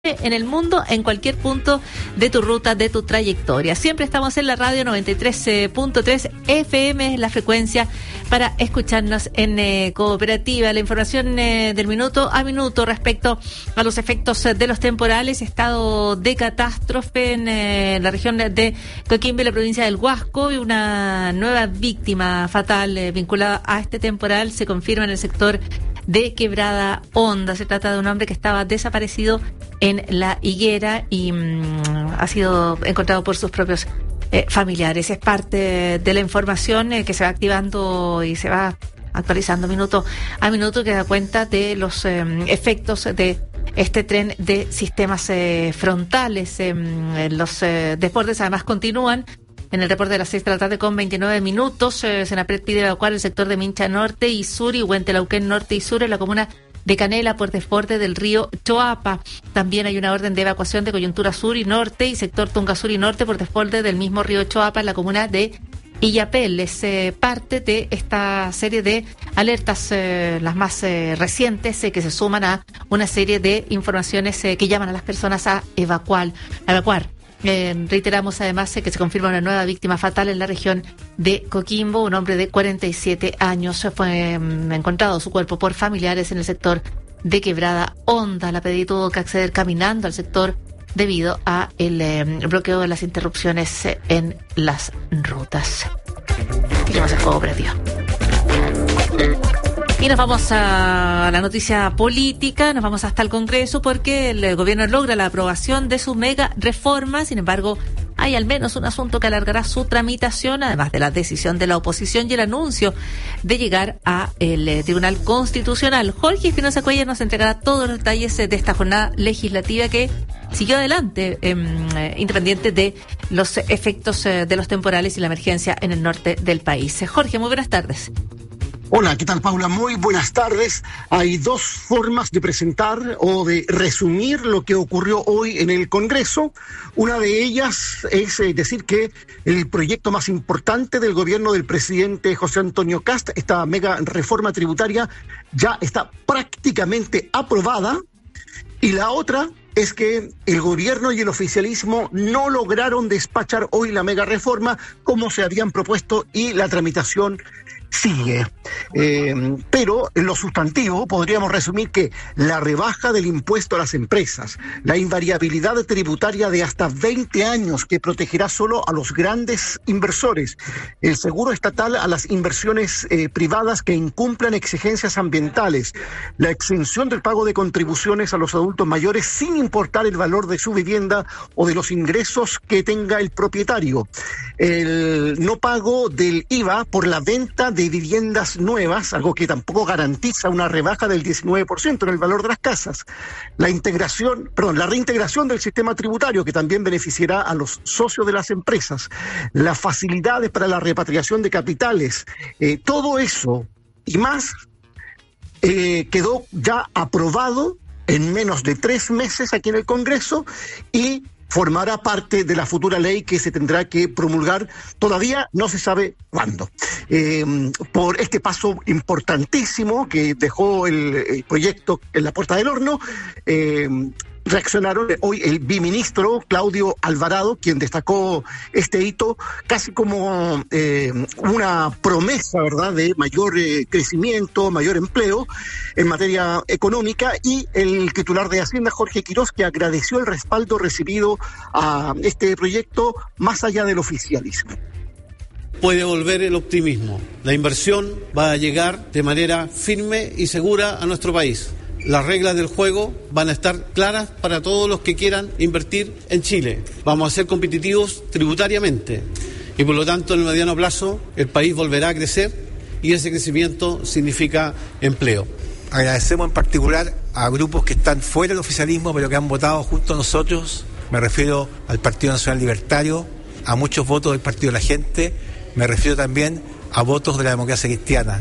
en el mundo, en cualquier punto de tu ruta, de tu trayectoria. Siempre estamos en la radio 93.3 FM, la frecuencia para escucharnos en Cooperativa. La información del minuto a minuto respecto a los efectos de los temporales, estado de catástrofe en la región de Coquimbo, la provincia del Huasco, y una nueva víctima fatal vinculada a este temporal se confirma en el sector de Quebrada Honda. Se trata de un hombre que estaba desaparecido en La Higuera y ha sido encontrado por sus propios familiares. Es parte de la información que se va activando y se va actualizando minuto a minuto, que da cuenta de los efectos de este tren de sistemas frontales. Los desbordes además continúan. En el reporte de las 6 de la tarde con 29 minutos, Senapred pide evacuar el sector de Mincha Norte y Sur y Huentelauquén Norte y Sur en la comuna de Canela por desborde del río Choapa. También hay una orden de evacuación de Coyuntura Sur y Norte y sector Tunga Sur y Norte por desborde del mismo río Choapa en la comuna de Illapel. Es parte de esta serie de alertas, las más recientes, que se suman a una serie de informaciones que llaman a las personas a evacuar. Reiteramos además que se confirma una nueva víctima fatal en la región de Coquimbo. Un hombre de 47 años fue encontrado su cuerpo por familiares en el sector de Quebrada Honda. La PDI tuvo que acceder caminando al sector debido a el bloqueo de las interrupciones en las rutas. Seguimos en Cooperativa. Y nos vamos a la noticia política, nos vamos hasta el Congreso porque el gobierno logra la aprobación de su mega reforma. Sin embargo, hay al menos un asunto que alargará su tramitación, además de la decisión de la oposición y el anuncio de llegar a el Tribunal Constitucional. Jorge Espinosa Cuellar nos entregará todos los detalles de esta jornada legislativa que siguió adelante, independiente de los efectos de los temporales y la emergencia en el norte del país. Jorge, muy buenas tardes. Hola, ¿qué tal, Paula? Muy buenas tardes. Hay dos formas de presentar o de resumir lo que ocurrió hoy en el Congreso. Una de ellas es decir que el proyecto más importante del gobierno del presidente José Antonio Kast, esta mega reforma tributaria, ya está prácticamente aprobada. Y la otra es que el gobierno y el oficialismo no lograron despachar hoy la mega reforma como se habían propuesto y la tramitación sigue. Pero en lo sustantivo podríamos resumir que la rebaja del impuesto a las empresas, la invariabilidad tributaria de hasta 20 años que protegerá solo a los grandes inversores, el seguro estatal a las inversiones privadas que incumplan exigencias ambientales, la exención del pago de contribuciones a los adultos mayores sin importar el valor de su vivienda o de los ingresos que tenga el propietario, el no pago del IVA por la venta de viviendas nuevas, algo que tampoco garantiza una rebaja del 19% en el valor de las casas, la reintegración del sistema tributario que también beneficiará a los socios de las empresas, las facilidades para la repatriación de capitales, todo eso y más quedó ya aprobado en menos de 3 meses aquí en el Congreso y formará parte de la futura ley que se tendrá que promulgar, todavía no se sabe cuándo. Por este paso importantísimo que dejó el proyecto en la puerta del horno, reaccionaron hoy el biministro Claudio Alvarado, quien destacó este hito casi como una promesa, ¿verdad?, de mayor crecimiento, mayor empleo en materia económica, y el titular de Hacienda, Jorge Quirós, que agradeció el respaldo recibido a este proyecto más allá del oficialismo. Puede volver el optimismo. La inversión va a llegar de manera firme y segura a nuestro país. Las reglas del juego van a estar claras para todos los que quieran invertir en Chile. Vamos a ser competitivos tributariamente y por lo tanto en el mediano plazo el país volverá a crecer y ese crecimiento significa empleo. Agradecemos en particular a grupos que están fuera del oficialismo pero que han votado junto a nosotros. Me refiero al Partido Nacional Libertario, a muchos votos del Partido de la Gente. Me refiero también a votos de la democracia cristiana.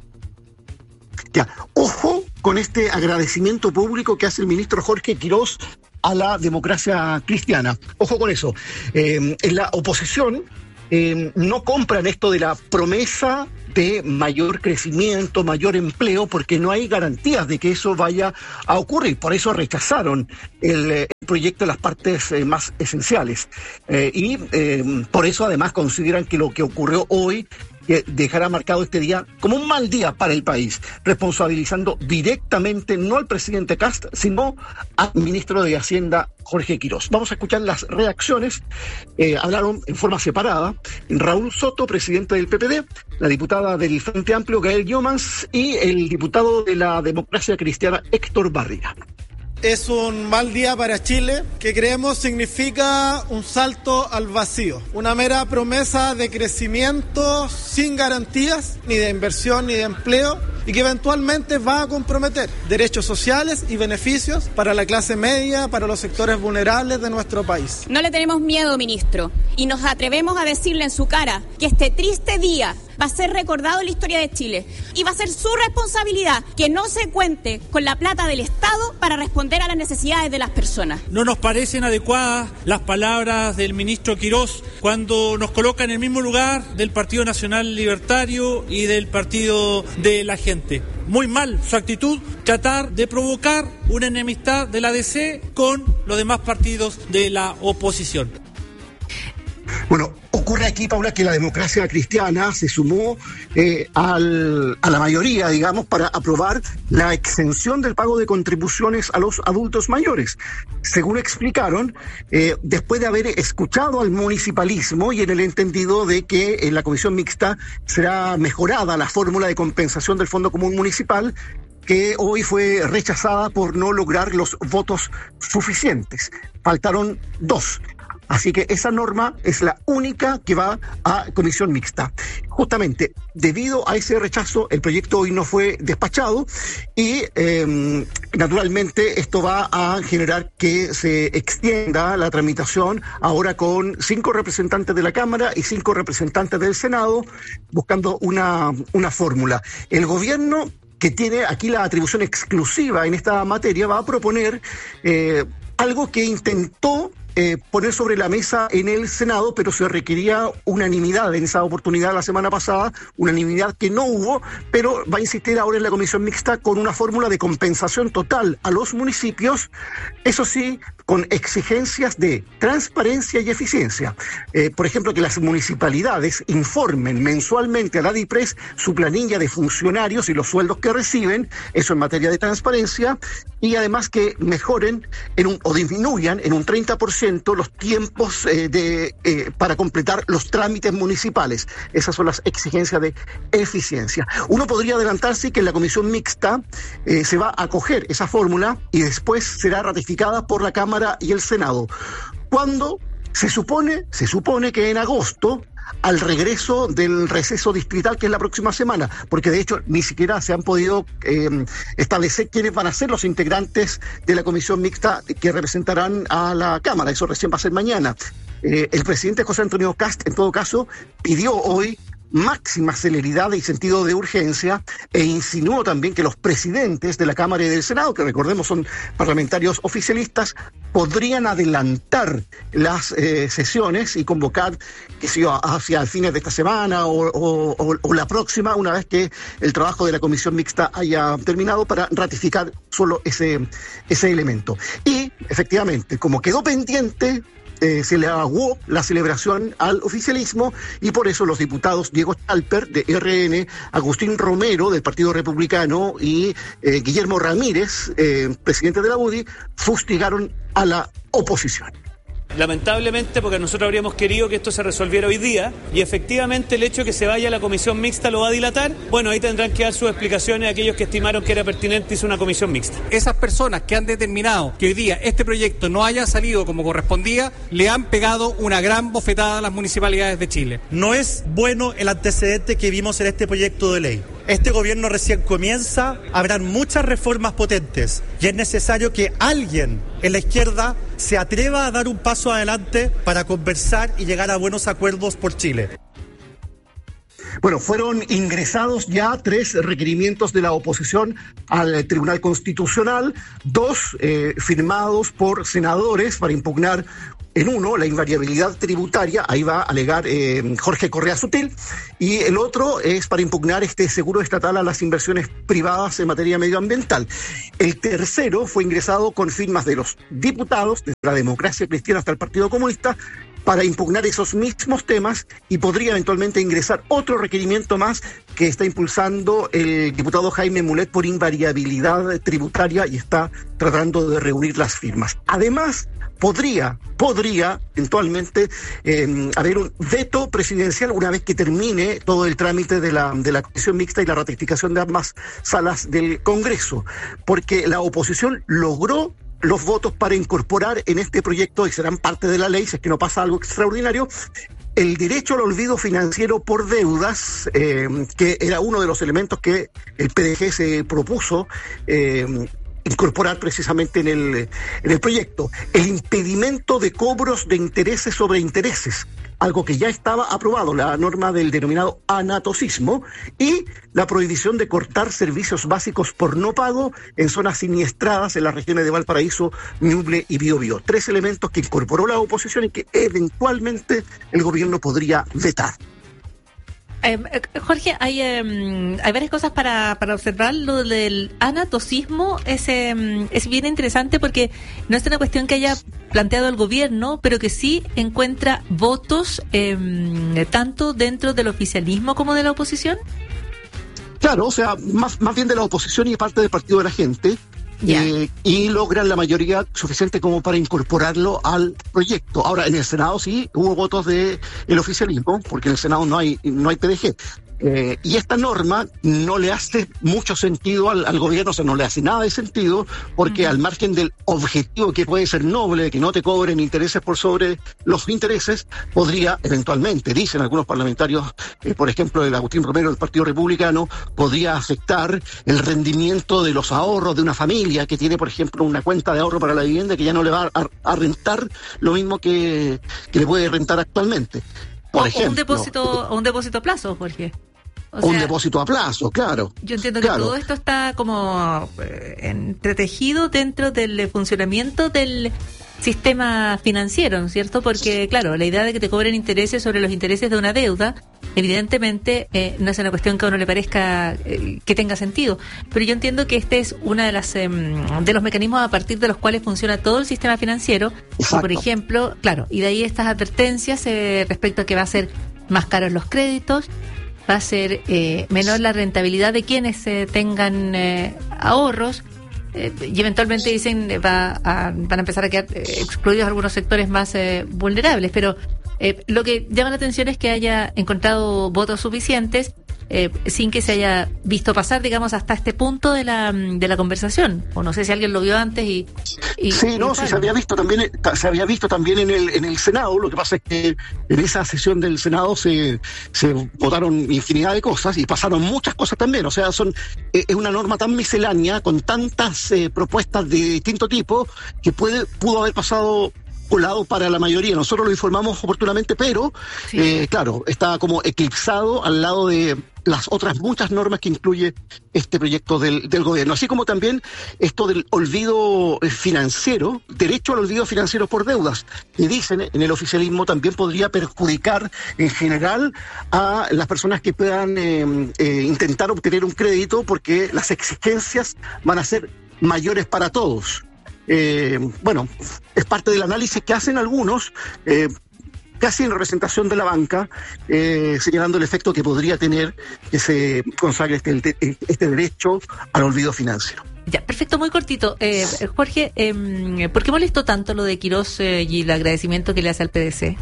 Ya, ojo con este agradecimiento público que hace el ministro Jorge Quirós a la democracia cristiana. Ojo con eso. En la oposición no compran esto de la promesa de mayor crecimiento, mayor empleo, porque no hay garantías de que eso vaya a ocurrir. Por eso rechazaron el proyecto de las partes más esenciales. Y por eso además consideran que lo que ocurrió hoy dejará marcado este día como un mal día para el país, responsabilizando directamente no al presidente Kast, sino al ministro de Hacienda, Jorge Quirós. Vamos a escuchar las reacciones. Hablaron en forma separada Raúl Soto, presidente del PPD, la diputada del Frente Amplio, Gael Jomans, y el diputado de la Democracia Cristiana, Héctor Barriga. Es un mal día para Chile, que creemos significa un salto al vacío, una mera promesa de crecimiento sin garantías, ni de inversión ni de empleo, y que eventualmente va a comprometer derechos sociales y beneficios para la clase media, para los sectores vulnerables de nuestro país. No le tenemos miedo, ministro, y nos atrevemos a decirle en su cara que este triste día va a ser recordado en la historia de Chile y va a ser su responsabilidad que no se cuente con la plata del Estado para responder a las necesidades de las personas. No nos parecen adecuadas las palabras del ministro Quirós cuando nos coloca en el mismo lugar del Partido Nacional Libertario y del Partido de la Gente. Muy mal su actitud, tratar de provocar una enemistad de la DC con los demás partidos de la oposición. Bueno, ocurre aquí, Paula, que la Democracia Cristiana se sumó a la mayoría, digamos, para aprobar la exención del pago de contribuciones a los adultos mayores. Según explicaron, después de haber escuchado al municipalismo y en el entendido de que en la comisión mixta será mejorada la fórmula de compensación del Fondo Común Municipal, que hoy fue rechazada por no lograr los votos suficientes. Faltaron 2. Así que esa norma es la única que va a comisión mixta. Justamente, debido a ese rechazo, el proyecto hoy no fue despachado y naturalmente esto va a generar que se extienda la tramitación ahora con 5 representantes de la Cámara y 5 representantes del Senado, buscando una fórmula. El gobierno, que tiene aquí la atribución exclusiva en esta materia, va a proponer algo que intentó poner sobre la mesa en el Senado, pero se requería unanimidad en esa oportunidad la semana pasada, unanimidad que no hubo, pero va a insistir ahora en la comisión mixta con una fórmula de compensación total a los municipios, eso sí, con exigencias de transparencia y eficiencia. Por ejemplo, que las municipalidades informen mensualmente a la DIPRES su planilla de funcionarios y los sueldos que reciben, eso en materia de transparencia, y además que mejoren o disminuyan en un 30% los tiempos para completar los trámites municipales. Esas son las exigencias de eficiencia. Uno podría adelantarse que en la comisión mixta se va a acoger esa fórmula y después será ratificada por la Cámara y el Senado. Cuando se supone que en agosto, al regreso del receso distrital, que es la próxima semana, porque de hecho ni siquiera se han podido establecer quiénes van a ser los integrantes de la comisión mixta que representarán a la Cámara. Eso recién va a ser mañana. El presidente José Antonio Kast, en todo caso, pidió hoy máxima celeridad y sentido de urgencia e insinuó también que los presidentes de la Cámara y del Senado, que recordemos son parlamentarios oficialistas, podrían adelantar las sesiones y convocar, qué sé yo, hacia fines de esta semana o la próxima, una vez que el trabajo de la comisión mixta haya terminado, para ratificar solo ese elemento. Y efectivamente, como quedó pendiente, se le aguó la celebración al oficialismo y por eso los diputados Diego Chalper de RN, Agustín Romero del Partido Republicano y Guillermo Ramírez, presidente de la UDI, fustigaron a la oposición. Lamentablemente, porque nosotros habríamos querido que esto se resolviera hoy día, y efectivamente el hecho de que se vaya a la comisión mixta lo va a dilatar. Bueno, ahí tendrán que dar sus explicaciones a aquellos que estimaron que era pertinente irse una comisión mixta. Esas personas que han determinado que hoy día este proyecto no haya salido como correspondía, le han pegado una gran bofetada a las municipalidades de Chile. No es bueno el antecedente que vimos en este proyecto de ley. Este gobierno recién comienza, habrán muchas reformas potentes y es necesario que alguien en la izquierda se atreva a dar un paso adelante para conversar y llegar a buenos acuerdos por Chile. Bueno, fueron ingresados ya 3 requerimientos de la oposición al Tribunal Constitucional, 2 firmados por senadores para impugnar en uno la invariabilidad tributaria, ahí va a alegar Jorge Correa Sutil, y el otro es para impugnar este seguro estatal a las inversiones privadas en materia medioambiental. El tercero fue ingresado con firmas de los diputados, desde la Democracia Cristiana hasta el Partido Comunista, para impugnar esos mismos temas, y podría eventualmente ingresar otro requerimiento más que está impulsando el diputado Jaime Mulet por invariabilidad tributaria y está tratando de reunir las firmas. Además, podría eventualmente haber un veto presidencial una vez que termine todo el trámite de la comisión mixta y la ratificación de ambas salas del Congreso, porque la oposición logró los votos para incorporar en este proyecto, y serán parte de la ley si es que no pasa algo extraordinario, el derecho al olvido financiero por deudas, que era uno de los elementos que el PDG se propuso incorporar precisamente en el proyecto. El impedimento de cobros de intereses sobre intereses, algo que ya estaba aprobado, la norma del denominado anatocismo, y la prohibición de cortar servicios básicos por no pago en zonas siniestradas en las regiones de Valparaíso, Ñuble y Biobío. 3 elementos que incorporó la oposición y que eventualmente el gobierno podría vetar. Jorge, hay varias cosas para observar. Lo del anatocismo es bien interesante porque no es una cuestión que haya planteado el gobierno, pero que sí encuentra votos tanto dentro del oficialismo como de la oposición. Claro, o sea, más bien de la oposición y parte del Partido de la Gente. Y logran la mayoría suficiente como para incorporarlo al proyecto. Ahora, en el Senado sí hubo votos del oficialismo, porque en el Senado no hay PDG. Y esta norma no le hace mucho sentido al gobierno, o sea, no le hace nada de sentido, porque al margen del objetivo que puede ser noble, que no te cobren intereses por sobre los intereses, podría eventualmente, dicen algunos parlamentarios, por ejemplo, el Agustín Romero del Partido Republicano, podría afectar el rendimiento de los ahorros de una familia que tiene, por ejemplo, una cuenta de ahorro para la vivienda que ya no le va a rentar lo mismo que le puede rentar actualmente. Por ejemplo, un depósito a plazo, Jorge. Un depósito a plazo, claro. Yo entiendo que todo esto está como entretejido dentro del funcionamiento del sistema financiero, ¿no es cierto? Porque, claro, la idea de que te cobren intereses sobre los intereses de una deuda, evidentemente no es una cuestión que a uno le parezca que tenga sentido. Pero yo entiendo que este es una de los mecanismos a partir de los cuales funciona todo el sistema financiero. Y, por ejemplo, claro, y de ahí estas advertencias respecto a que va a ser más caros los créditos, va a ser menor la rentabilidad de quienes tengan ahorros, y eventualmente dicen van a empezar a quedar excluidos algunos sectores más vulnerables. Pero lo que llama la atención es que haya encontrado votos suficientes sin que se haya visto pasar, digamos, hasta este punto de la conversación. O no sé si alguien lo vio antes sí, se había visto también en el Senado. Lo que pasa es que en esa sesión del Senado se votaron infinidad de cosas y pasaron muchas cosas también. O sea, es una norma tan miscelánea con tantas propuestas de distinto tipo que pudo haber pasado colado para la mayoría. Nosotros lo informamos oportunamente, pero claro, está como eclipsado al lado de las otras muchas normas que incluye este proyecto del gobierno, así como también esto del olvido financiero, derecho al olvido financiero por deudas, que dicen en el oficialismo también podría perjudicar en general a las personas que puedan intentar obtener un crédito, porque las exigencias van a ser mayores para todos. Bueno, es parte del análisis que hacen algunos, casi en representación de la banca, señalando el efecto que podría tener que se consagre este derecho al olvido financiero. Ya, perfecto, muy cortito. Jorge, ¿por qué molestó tanto lo de Quirós y el agradecimiento que le hace al PDC?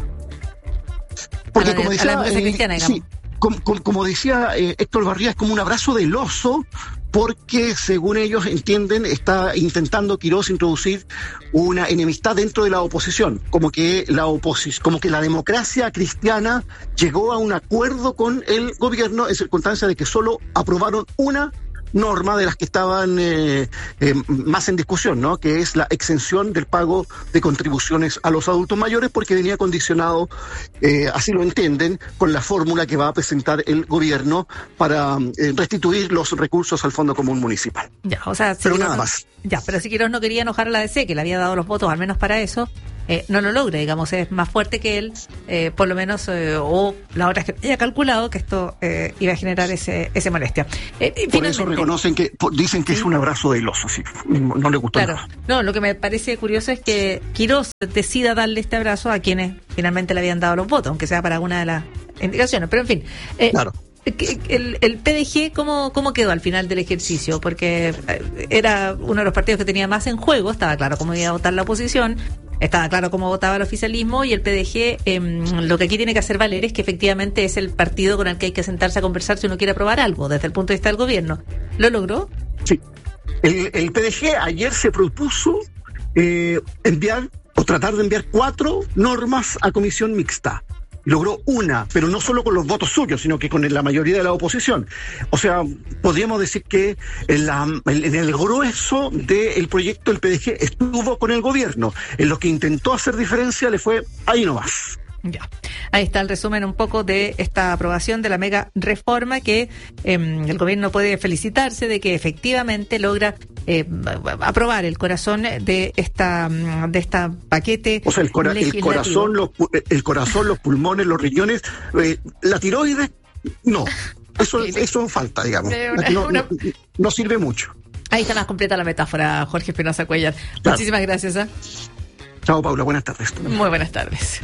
Porque como decía, a la democracia cristiana, digamos. Sí, como decía Héctor Barría, es como un abrazo del oso, porque según ellos entienden está intentando Quirós introducir una enemistad dentro de la oposición, como que la democracia cristiana llegó a un acuerdo con el gobierno en circunstancia de que solo aprobaron una norma de las que estaban más en discusión, ¿no? Que es la exención del pago de contribuciones a los adultos mayores, porque venía condicionado, así lo entienden, con la fórmula que va a presentar el gobierno para restituir los recursos al Fondo Común Municipal. Ya, o sea, pero nada más. Ya, pero si Quirós no quería enojar a la DC, que le había dado los votos al menos para eso, no lo logra, digamos, es más fuerte que él, por lo menos, o la otra es que haya calculado que esto iba a generar ese molestia. Por eso reconocen dicen que es un abrazo del oso, sí, no le gustó nada. No, lo que me parece curioso es que Quirós decida darle este abrazo a quienes finalmente le habían dado los votos, aunque sea para alguna de las indicaciones, pero en fin. Claro. El PDG, ¿cómo quedó al final del ejercicio? Porque era uno de los partidos que tenía más en juego, estaba claro cómo iba a votar la oposición, estaba claro cómo votaba el oficialismo, y el PDG lo que aquí tiene que hacer valer es que efectivamente es el partido con el que hay que sentarse a conversar si uno quiere aprobar algo desde el punto de vista del gobierno. ¿Lo logró? Sí. El PDG ayer se propuso enviar o tratar de enviar 4 normas a comisión mixta. Logró una, pero no solo con los votos suyos, sino que con la mayoría de la oposición. O sea, podríamos decir que en el grueso del proyecto el PDG estuvo con el gobierno. En lo que intentó hacer diferencia le fue ahí nomás. Ya, ahí está el resumen un poco de esta aprobación de la mega reforma que el gobierno puede felicitarse de que efectivamente logra aprobar el corazón de esta paquete. O sea, el corazón, los pulmones, los riñones, la tiroides, no. Eso falta, digamos. No sirve mucho. Ahí está más completa la metáfora, Jorge Espinosa Cuéllar. Claro. Muchísimas gracias. Chao, Paula. Buenas tardes. Muy buenas tardes.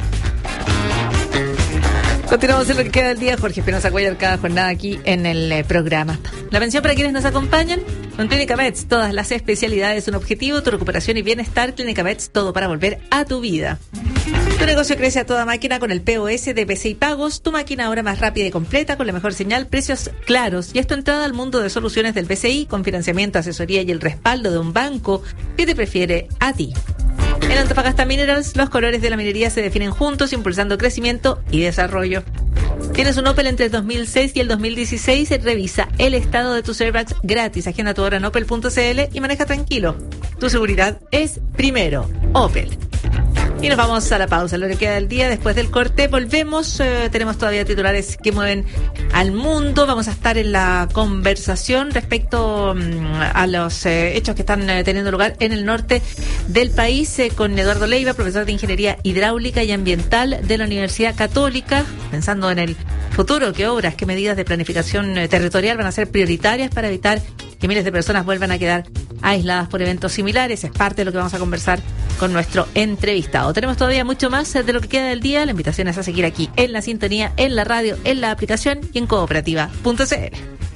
Continuamos en lo que queda del día. Jorge Espinosa Cuéllar cada jornada aquí en el programa. La mención para quienes nos acompañan. Con Clínica Meds, todas las especialidades, un objetivo, tu recuperación y bienestar. Clínica Meds, todo para volver a tu vida. Tu negocio crece a toda máquina con el POS de BCI Pagos. Tu máquina ahora más rápida y completa, con la mejor señal, precios claros. Y es tu entrada al mundo de soluciones del BCI, con financiamiento, asesoría y el respaldo de un banco que te prefiere a ti. En Antofagasta Minerals, los colores de la minería se definen juntos, impulsando crecimiento y desarrollo. ¿Tienes un Opel entre el 2006 y el 2016? Revisa el estado de tus airbags gratis. Agenda tu hora en opel.cl y maneja tranquilo. Tu seguridad es primero. Opel. Y nos vamos a la pausa, lo que queda del día. Después del corte volvemos, tenemos todavía titulares que mueven al mundo. Vamos a estar en la conversación respecto a los hechos que están teniendo lugar en el norte del país, con Eduardo Leiva, profesor de Ingeniería Hidráulica y Ambiental de la Universidad Católica, pensando en el futuro, qué obras, qué medidas de planificación territorial van a ser prioritarias para evitar que miles de personas vuelvan a quedar aisladas por eventos similares. Es parte de lo que vamos a conversar con nuestro entrevistado. Tenemos todavía mucho más de lo que queda del día. La invitación es a seguir aquí en la sintonía, en la radio, en la aplicación y en cooperativa.cl.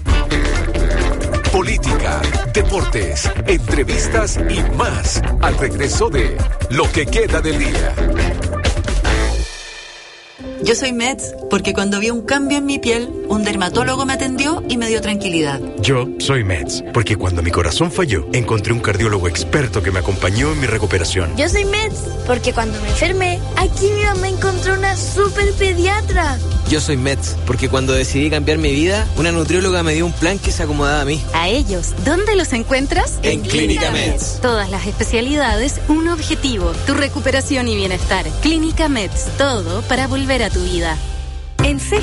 Política, deportes, entrevistas y más al regreso de Lo que queda del día. Yo soy Meds porque cuando vi un cambio en mi piel, un dermatólogo me atendió y me dio tranquilidad. Yo soy Meds porque cuando mi corazón falló, encontré un cardiólogo experto que me acompañó en mi recuperación. Yo soy Meds porque cuando me enfermé, aquí mi mamá encontró una super pediatra. Yo soy Meds porque cuando decidí cambiar mi vida, una nutrióloga me dio un plan que se acomodaba a mí. A ellos, ¿dónde los encuentras? En Clínica Meds. Todas las especialidades, un objetivo, tu recuperación y bienestar. Clínica Meds, todo para volver a tu vida. En